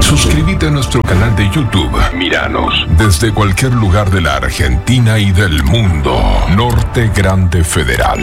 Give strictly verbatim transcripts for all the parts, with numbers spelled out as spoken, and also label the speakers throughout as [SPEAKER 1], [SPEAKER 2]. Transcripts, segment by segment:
[SPEAKER 1] Suscríbete a nuestro canal de YouTube. Míranos desde cualquier lugar de la Argentina y del mundo. Norte Grande Federal.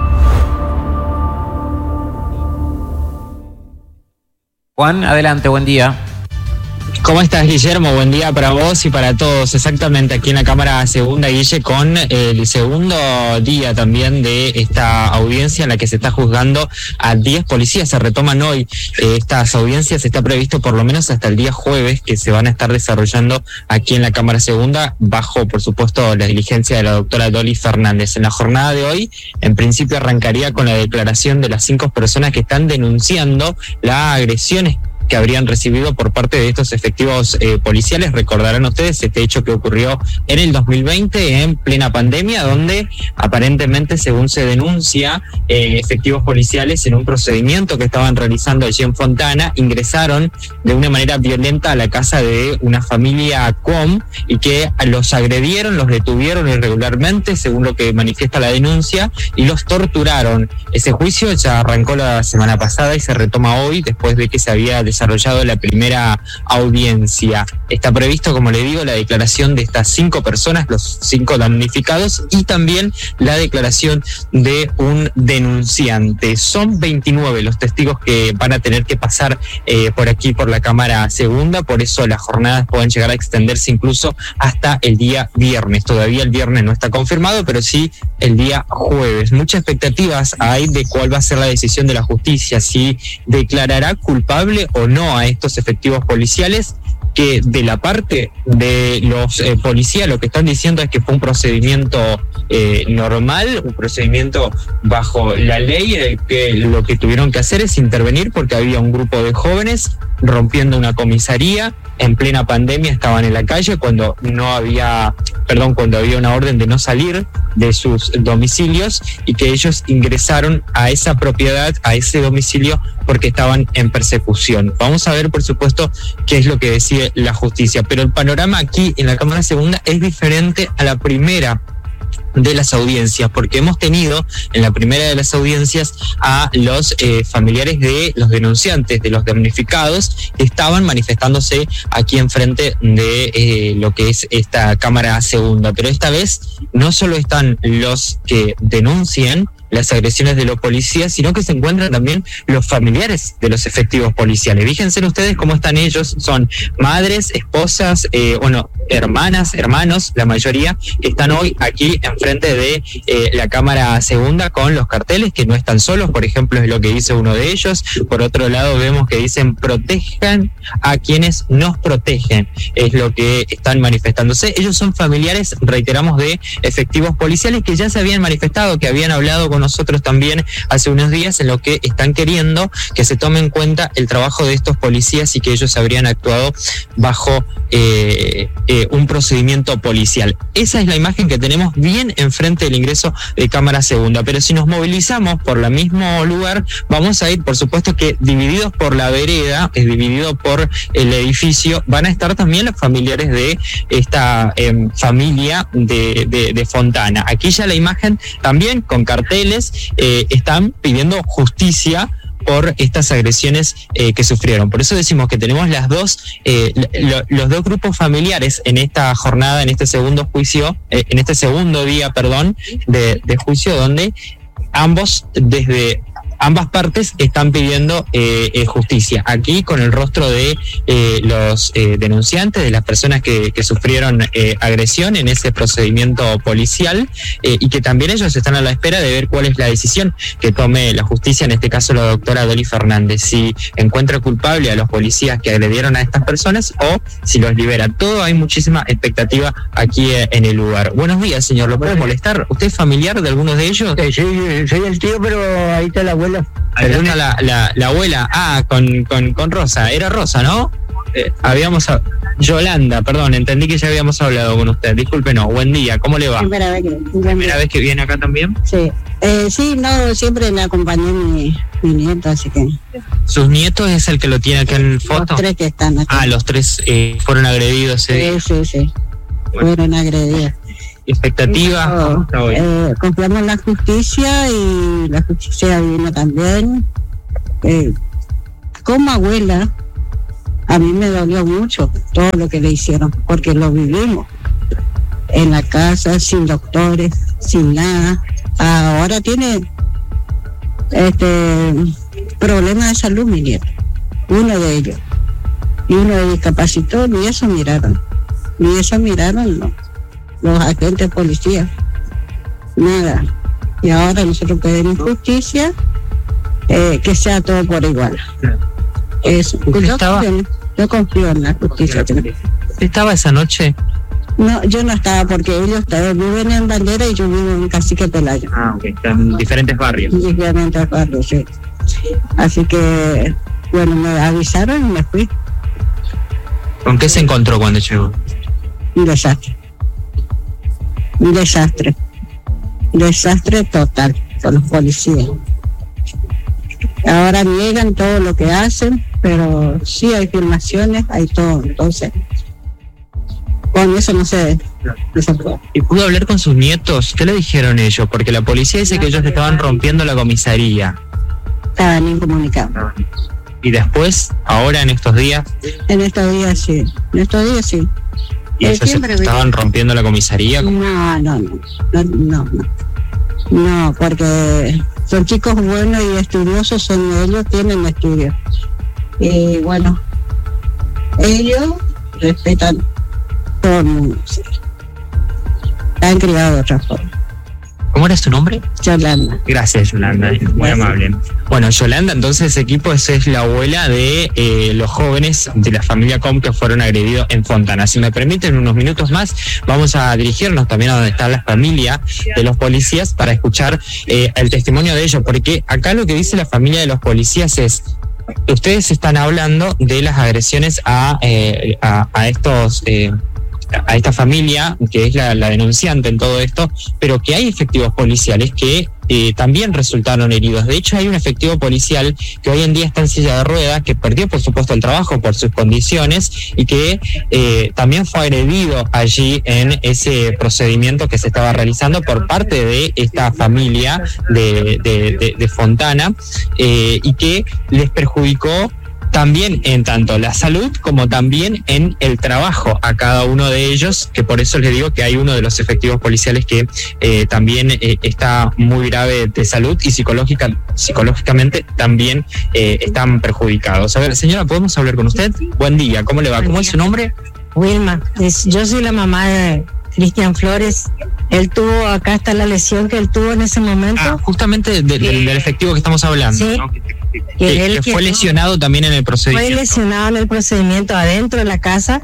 [SPEAKER 2] Juan, adelante, buen día.
[SPEAKER 3] ¿Cómo estás, Guillermo? Buen día para vos y para todos. Exactamente, aquí en la Cámara Segunda, Guille, con el segundo día también de esta audiencia en la que se está juzgando a diez policías. Se retoman hoy eh, estas audiencias. Está previsto por lo menos hasta el día jueves que se van a estar desarrollando aquí en la Cámara Segunda, bajo, por supuesto, la diligencia de la doctora Dolly Fernández. En la jornada de hoy, en principio, arrancaría con la declaración de las cinco personas que están denunciando las agresiones que habrían recibido por parte de estos efectivos eh, policiales. Recordarán ustedes este hecho que ocurrió en el dos mil veinte, en plena pandemia, donde aparentemente, según se denuncia, eh, efectivos policiales en un procedimiento que estaban realizando allí en Fontana, ingresaron de una manera violenta a la casa de una familia com y que los agredieron, los detuvieron irregularmente, según lo que manifiesta la denuncia, y los torturaron. Ese juicio ya arrancó la semana pasada y se retoma hoy, después de que se había desarrollado la primera audiencia. Está previsto, como le digo, la declaración de estas cinco personas, los cinco damnificados, y también la declaración de un denunciante. Son veintinueve los testigos que van a tener que pasar eh, por aquí, por la Cámara Segunda, por eso las jornadas pueden llegar a extenderse incluso hasta el día viernes. Todavía el viernes no está confirmado, pero sí el día jueves. Muchas expectativas hay de cuál va a ser la decisión de la justicia, si declarará culpable o no a estos efectivos policiales, que de la parte de los eh, policías lo que están diciendo es que fue un procedimiento eh, normal, un procedimiento bajo la ley, eh, que lo que tuvieron que hacer es intervenir porque había un grupo de jóvenes rompiendo una comisaría en plena pandemia, estaban en la calle cuando no había, perdón, cuando había una orden de no salir de sus domicilios, y que ellos ingresaron a esa propiedad, a ese domicilio, porque estaban en persecución. Vamos a ver, por supuesto, qué es lo que decide la justicia, pero el panorama aquí en la Cámara Segunda es diferente a la primera de las audiencias, porque hemos tenido en la primera de las audiencias a los eh, familiares de los denunciantes, de los damnificados, que estaban manifestándose aquí enfrente de eh, lo que es esta Cámara Segunda, pero esta vez no solo están los que denuncian las agresiones de los policías, sino que se encuentran también los familiares de los efectivos policiales. Fíjense ustedes cómo están ellos, son madres, esposas, eh, bueno, hermanas, hermanos, la mayoría, que están hoy aquí enfrente de eh, la Cámara Segunda con los carteles, que no están solos, por ejemplo, es lo que dice uno de ellos. Por otro lado, vemos que dicen protejan a quienes nos protegen, es lo que están manifestándose. Ellos son familiares, reiteramos, de efectivos policiales que ya se habían manifestado, que habían hablado con nosotros también hace unos días, en lo que están queriendo que se tome en cuenta el trabajo de estos policías y que ellos habrían actuado bajo eh, eh, un procedimiento policial. Esa es la imagen que tenemos bien enfrente del ingreso de Cámara Segunda, pero si nos movilizamos por el mismo lugar, vamos a ir, por supuesto que divididos por la vereda, es dividido por el edificio, van a estar también los familiares de esta eh, familia de, de, de Fontana. Aquí ya la imagen también con carteles, Eh, están pidiendo justicia por estas agresiones eh, que sufrieron. Por eso decimos que tenemos las dos, eh, lo, los dos grupos familiares en esta jornada, en este segundo juicio, eh, en este segundo día, perdón, de, de juicio, donde ambos desde ambas partes están pidiendo eh, eh, justicia. Aquí con el rostro de eh, los eh, denunciantes, de las personas que, que sufrieron eh, agresión en ese procedimiento policial, eh, y que también ellos están a la espera de ver cuál es la decisión que tome la justicia, en este caso la doctora Dolly Fernández, si encuentra culpable a los policías que agredieron a estas personas o si los libera. Todo, hay muchísima expectativa aquí eh, en el lugar. Buenos días, señor, ¿lo puede molestar? ¿Usted es familiar de algunos de ellos?
[SPEAKER 4] Sí, sí, soy el tío, pero ahí está la abuela.
[SPEAKER 3] Perdona, la, la, la abuela. Ah, con, con, con Rosa. Era Rosa, ¿no? Eh, habíamos... A... Yolanda, perdón, entendí que ya habíamos hablado con usted. Disculpe, no. Buen día, ¿cómo le va?
[SPEAKER 4] Primera vez que,
[SPEAKER 3] ¿Primera vez que viene acá también?
[SPEAKER 4] Sí. Eh, sí, no, siempre me acompañó mi, mi nieto, así que...
[SPEAKER 3] ¿Sus nietos es el que lo tiene acá en foto?
[SPEAKER 4] Los tres que están acá.
[SPEAKER 3] Ah, los tres eh, fueron agredidos.
[SPEAKER 4] Sí, sí, sí, sí. Bueno. Fueron agredidos.
[SPEAKER 3] ¿Expectativas? ¿Cómo está hoy?
[SPEAKER 4] Eh, confiamos en la justicia y la justicia vino también. Eh, como abuela, a mí me dolió mucho todo lo que le hicieron, porque lo vivimos en la casa, sin doctores, sin nada. Ahora tiene este problemas de salud, mi nieto, uno de ellos, y uno de discapacitado, ni eso miraron, ni eso miraron no, los agentes policías, nada. Y ahora nosotros pedimos justicia, eh, que sea todo por igual. Eso. Yo,
[SPEAKER 3] estaba...
[SPEAKER 4] confío, yo confío en la justicia.
[SPEAKER 3] ¿Estaba esa noche?
[SPEAKER 4] No, yo no estaba porque ellos viven en Bandera y yo vivo en Cacique Pelayo.
[SPEAKER 3] Ah, ok, están en diferentes barrios.
[SPEAKER 4] En diferentes barrios, sí. Así que, bueno, me avisaron y me fui.
[SPEAKER 3] ¿Con qué se encontró cuando llegó?
[SPEAKER 4] Un desastre. Un desastre. Un desastre total con los policías. Ahora niegan todo lo que hacen, pero sí hay filmaciones, hay todo. Entonces, con eso no se, no se puede.
[SPEAKER 3] ¿Y pudo hablar con sus nietos? ¿Qué le dijeron ellos? Porque la policía dice que ellos estaban rompiendo la comisaría.
[SPEAKER 4] Estaban incomunicados.
[SPEAKER 3] ¿Y después, ahora en estos días?
[SPEAKER 4] En estos días sí, en estos días sí.
[SPEAKER 3] ¿Y ellos estaban rompiendo la comisaría?
[SPEAKER 4] No, no, no, no, no, no. No, porque son chicos buenos y estudiosos, son ellos, tienen estudios. Y bueno, ellos respetan todo el mundo. Sí. Están criados de otra forma.
[SPEAKER 3] ¿Cómo era su nombre?
[SPEAKER 4] Yolanda.
[SPEAKER 3] Gracias, Yolanda, muy Gracias. amable. Bueno, Yolanda, entonces ese equipo es, es la abuela de eh, los jóvenes de la familia Com que fueron agredidos en Fontana. Si me permiten unos minutos más, vamos a dirigirnos también a donde está la familia de los policías para escuchar eh, el testimonio de ellos, porque acá lo que dice la familia de los policías es: ustedes están hablando de las agresiones a, eh, a, a estos... Eh, a esta familia, que es la, la denunciante en todo esto, pero que hay efectivos policiales que eh, también resultaron heridos. De hecho, hay un efectivo policial que hoy en día está en silla de ruedas, que perdió, por supuesto, el trabajo por sus condiciones y que eh, también fue agredido allí en ese procedimiento que se estaba realizando por parte de esta familia de, de, de, de Fontana eh, y que les perjudicó también en tanto la salud como también en el trabajo a cada uno de ellos, que por eso les digo que hay uno de los efectivos policiales que eh, también eh, está muy grave de salud y psicológica, psicológicamente también eh, están perjudicados. A ver, señora, ¿podemos hablar con usted? Buen día, ¿cómo le va? ¿Cómo es su nombre?
[SPEAKER 5] Wilma, es, yo soy la mamá de Cristian Flores. Él tuvo, acá está la lesión que él tuvo en ese momento.
[SPEAKER 3] Ah, justamente de, de, del efectivo que estamos hablando,
[SPEAKER 5] sí,
[SPEAKER 3] ¿no? Que, que,
[SPEAKER 5] que,
[SPEAKER 3] él que fue lesionado también en el procedimiento.
[SPEAKER 5] Fue lesionado en el procedimiento adentro de la casa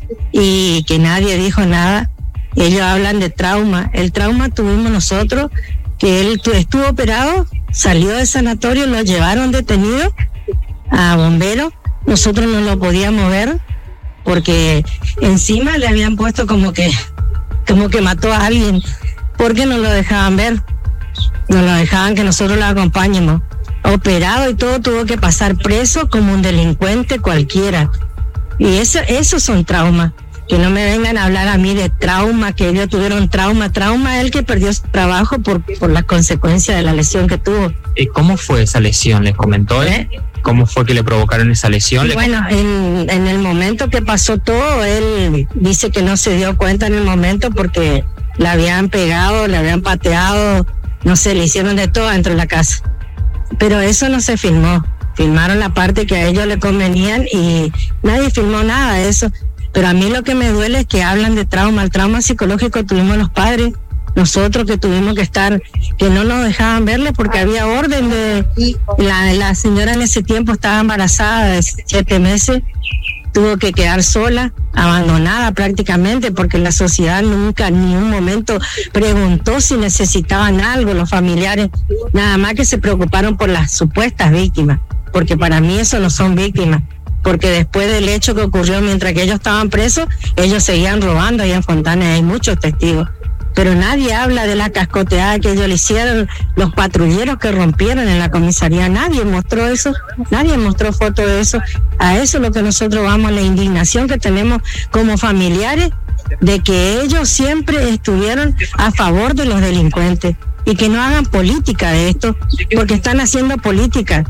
[SPEAKER 5] y que nadie dijo nada. Ellos hablan de trauma. El trauma tuvimos nosotros, que él estuvo operado, salió del sanatorio, lo llevaron detenido a bomberos. Nosotros no lo podíamos ver porque encima le habían puesto como que como que mató a alguien, porque no lo dejaban ver, no lo dejaban que nosotros lo acompañemos. Operado y todo, tuvo que pasar preso como un delincuente cualquiera. Y eso, esos son traumas. Que no me vengan a hablar a mí de trauma, que ellos tuvieron trauma. Trauma él que perdió su trabajo por, por las consecuencias de la lesión que tuvo.
[SPEAKER 3] ¿Cómo fue esa lesión? ¿Les comentó él? ¿Eh? ¿Cómo fue que le provocaron esa lesión?
[SPEAKER 5] Bueno, en, en el momento que pasó todo, él dice que no se dio cuenta en el momento porque le habían pegado, le habían pateado, no sé, le hicieron de todo dentro de la casa. Pero eso no se filmó. Filmaron la parte que a ellos le convenían y nadie filmó nada de eso. Pero a mí lo que me duele es que hablan de trauma. El trauma psicológico tuvimos los padres, nosotros que tuvimos que estar, que no nos dejaban verle porque había orden de... La, la señora en ese tiempo estaba embarazada de siete meses, tuvo que quedar sola, abandonada prácticamente, porque la sociedad nunca, ni un momento preguntó si necesitaban algo, los familiares, nada más que se preocuparon por las supuestas víctimas, porque para mí eso no son víctimas, porque después del hecho que ocurrió mientras que ellos estaban presos, ellos seguían robando ahí en Fontana, hay muchos testigos. Pero nadie habla de la cascoteada que ellos le hicieron, los patrulleros que rompieron en la comisaría, nadie mostró eso, nadie mostró foto de eso. A eso es lo que nosotros vamos, la indignación que tenemos como familiares, de que ellos siempre estuvieron a favor de los delincuentes y que no hagan política de esto, porque están haciendo política.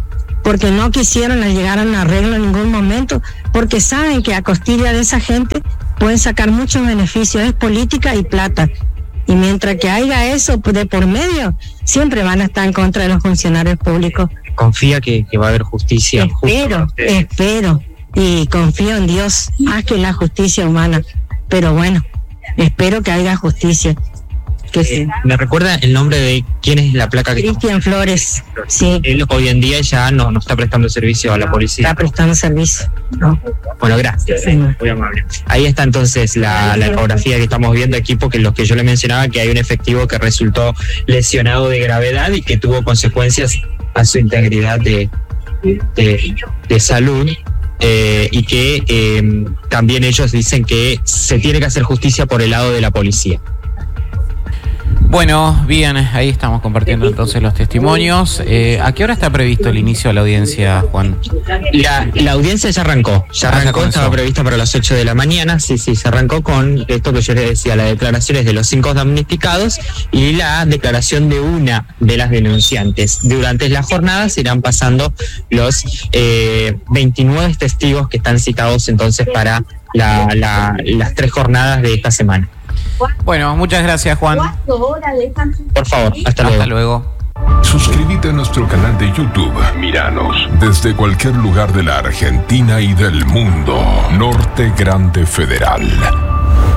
[SPEAKER 5] porque no quisieron llegar a un arreglo en ningún momento, porque saben que a costilla de esa gente pueden sacar muchos beneficios, es política y plata. Y mientras que haya eso de por medio, siempre van a estar en contra de los funcionarios públicos.
[SPEAKER 3] ¿Confía que, que va a haber justicia?
[SPEAKER 5] Espero, espero, y confío en Dios, más que en la justicia humana. Pero bueno, espero que haya justicia. Que
[SPEAKER 3] eh, ¿Me recuerda el nombre de quién es la placa que...
[SPEAKER 5] Cristian Flores, sí.
[SPEAKER 3] Él hoy en día ya no, no está prestando servicio a la policía.
[SPEAKER 5] Está prestando servicio, ¿no?
[SPEAKER 3] Bueno, gracias, sí. Muy amable. Ahí está entonces la, la ecografía que estamos viendo aquí, porque lo que yo le mencionaba, que hay un efectivo que resultó lesionado de gravedad y que tuvo consecuencias a su integridad de, de, de salud. Eh, y que eh, también ellos dicen que se tiene que hacer justicia por el lado de la policía.
[SPEAKER 2] Bueno, bien, ahí estamos compartiendo entonces los testimonios. Eh, ¿A qué hora está previsto el inicio de la audiencia, Juan?
[SPEAKER 3] La, la audiencia ya arrancó, ya arrancó, ah, estaba prevista para las ocho de la mañana, sí, sí, se arrancó con esto que yo les decía, las declaraciones de los cinco damnificados y la declaración de una de las denunciantes. Durante las jornadas irán pasando los eh, veintinueve testigos que están citados entonces para la, la, las tres jornadas de esta semana.
[SPEAKER 2] Bueno, muchas gracias, Juan.
[SPEAKER 3] Por favor, hasta luego.
[SPEAKER 2] Hasta luego.
[SPEAKER 1] Suscríbete a nuestro canal de YouTube. Míranos desde cualquier lugar de la Argentina y del mundo. Norte Grande Federal.